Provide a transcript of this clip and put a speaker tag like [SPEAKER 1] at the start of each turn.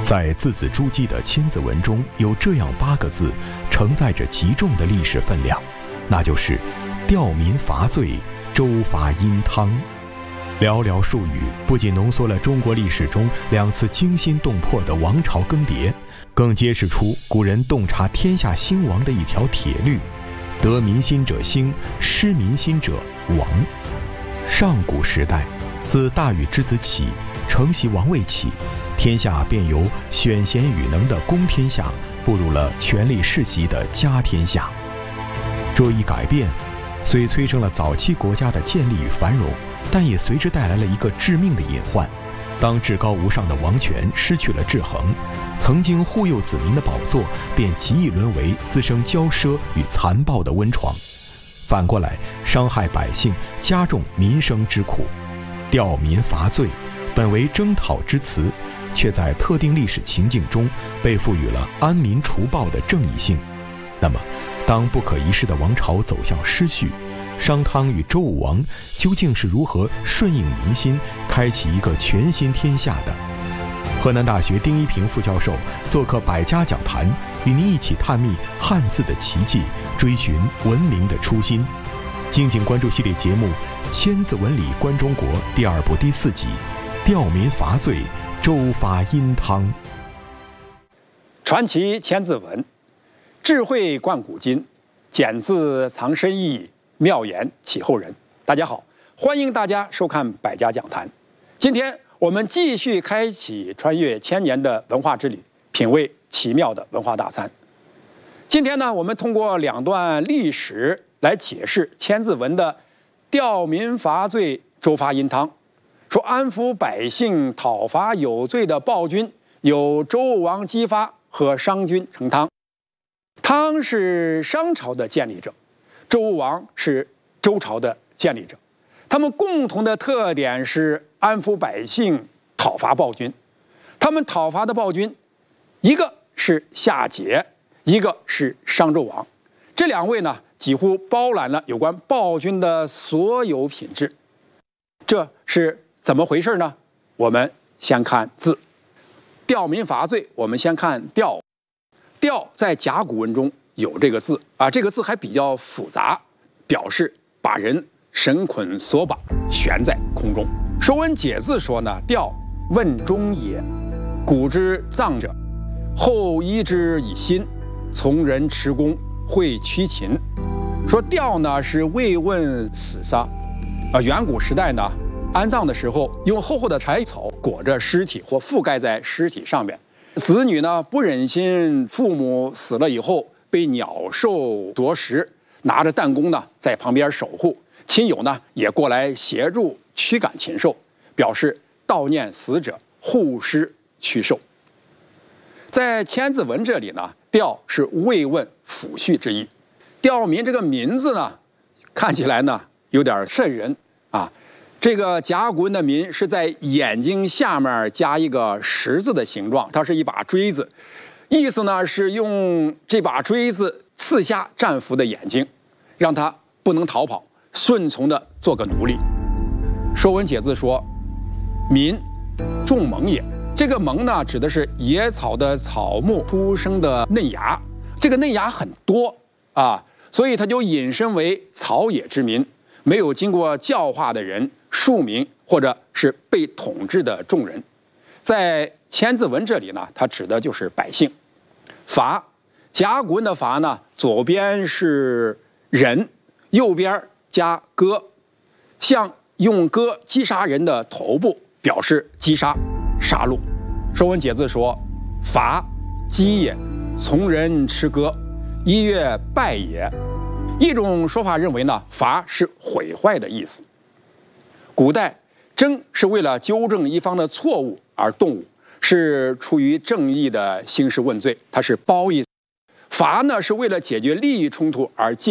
[SPEAKER 1] 在字字珠玑的千字文中，有这样8个字，承载着极重的历史分量，那就是“吊民伐罪，州伐殷汤”。寥寥数语，不仅浓缩了中国历史中2次惊心动魄的王朝更迭，更揭示出古人洞察天下兴亡的一条铁律：得民心者兴，失民心者亡。上古时代，自大禹之子起，承袭王位起，天下便由选贤与能的公天下步入了权力世袭的家天下。这一改变虽催生了早期国家的建立与繁荣，但也随之带来了一个致命的隐患：当至高无上的王权失去了制衡，曾经护佑子民的宝座便极易沦为滋生骄奢与残暴的温床，反过来伤害百姓，加重民生之苦。吊民伐罪本为征讨之词，却在特定历史情境中被赋予了安民除暴的正义性。那么当不可一世的王朝走向失序，商汤与周武王究竟是如何顺应民心，开启一个全新天下的？河南大学丁一平副教授做客百家讲坛，与您一起探秘汉字的奇迹，追寻文明的初心。敬请关注系列节目《千字文里观中国》第2部第4集《吊民伐罪，州伐殷汤》。
[SPEAKER 2] 传奇千字文，智慧贯古今，简字藏深意，妙言启后人。大家好，欢迎大家收看百家讲坛。今天我们继续开启穿越千年的文化之旅，品味奇妙的文化大餐。今天呢，我们通过2段历史来解释千字文的吊民伐罪，州伐殷汤。说安抚百姓、讨伐有罪的暴君，由周武王姬发和商君成汤。汤是商朝的建立者，周武王是周朝的建立者。他们共同的特点是安抚百姓，讨伐暴君。他们讨伐的暴君，一个是夏桀，一个是商纣王。这2位呢，几乎包揽了有关暴君的所有品质。这是怎么回事呢？我们先看字。吊民伐罪，我们先看吊。吊在甲骨文中有这个字啊，这个字还比较复杂，表示把人绳捆索绑，悬在空中。《说文解字》说呢，吊问中也，古之葬者，后医之以薪，从人持弓，会屈秦。说吊呢是慰问死丧，远古时代呢，安葬的时候用厚厚的柴草裹着尸体或覆盖在尸体上面。子女呢不忍心父母死了以后被鸟兽啄食，拿着弹弓呢在旁边守护。亲友呢也过来协助驱赶禽兽，表示悼念死者，护尸驱兽。在千字文这里呢，吊是慰问抚恤之意。吊民这个民字呢，看起来呢有点瘆人啊。这个甲骨文的民是在眼睛下面加一个十字的形状，它是一把锥子，意思呢是用这把锥子刺瞎战俘的眼睛，让他不能逃跑，顺从的做个奴隶。《说文解字》说，民种萌也。这个萌呢，指的是野草的草木出生的嫩芽，这个嫩芽很多啊，所以它就引申为草野之民，没有经过教化的人，庶民或者是被统治的众人。在千字文这里呢，它指的就是百姓。伐，甲骨文的伐呢，左边是人，右边加戈，像用戈击杀人的头部，表示击杀、杀戮。《说文解字》说，伐，击也，从人持戈，一曰败也。一种说法认为呢，伐是毁坏的意思。古代征是为了纠正一方的错误而动武，是出于正义的兴师问罪，它是褒义。伐呢是为了解决利益冲突而进